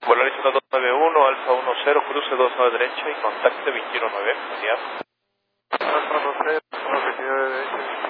Volaris 1291, Alfa 10, cruce 2 a la derecha y contacte 219. Buen día. Alfa 12, 29 derecha.